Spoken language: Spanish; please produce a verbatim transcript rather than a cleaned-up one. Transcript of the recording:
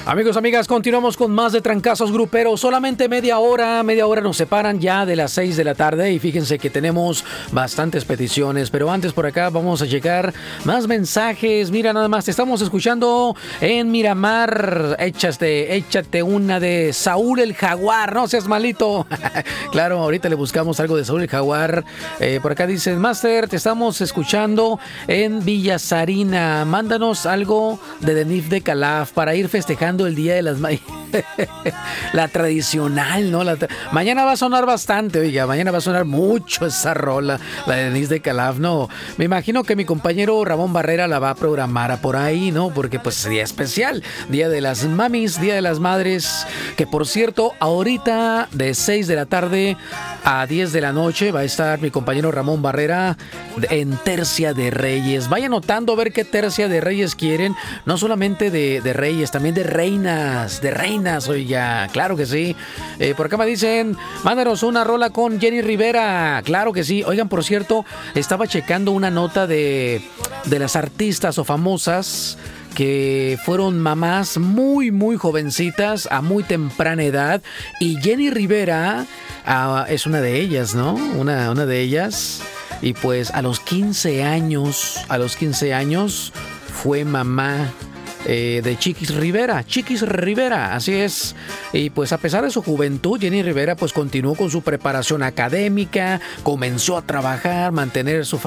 Amigos, amigas, continuamos con más de Trancazos Gruperos. Solamente media hora, media hora nos separan ya de las seis de la tarde. Y fíjense que tenemos bastantes peticiones. Pero antes por acá vamos a llegar más mensajes. Mira, nada más, te estamos escuchando en Miramar. Échate, échate una de Saúl el Jaguar. No seas malito. Claro, ahorita le buscamos algo de Saúl el Jaguar. Eh, por acá dicen, Master, te estamos escuchando en Villa Sarina. Mándanos algo de Denif de Calaf para ir festejando el Día de las Madres. La tradicional, ¿no? La tra- mañana va a sonar bastante, oiga, mañana va a sonar mucho esa rola, la de Denise de Calaf, ¿no? Me imagino que mi compañero Ramón Barrera la va a programar por ahí, ¿no? Porque pues es día especial, Día de las Mamis, Día de las Madres, que por cierto, ahorita de seis de la tarde a diez de la noche va a estar mi compañero Ramón Barrera en Tercia de Reyes. Vaya notando a ver qué Tercia de Reyes quieren, no solamente de, de reyes, también de reinas, de reinas, oiga, claro que sí. Eh, por acá me dicen, mándanos una rola con Jenny Rivera, claro que sí. Oigan, por cierto, estaba checando una nota de, de las artistas o famosas que fueron mamás muy, muy jovencitas a muy temprana edad. Y Jenny Rivera ah, es una de ellas, ¿no? Una, una de ellas. Y pues a los quince años, a los quince años fue mamá eh, de Chiquis Rivera, Chiquis Rivera, así es. Y pues a pesar de su juventud, Jenny Rivera pues continuó con su preparación académica, comenzó a trabajar, mantener su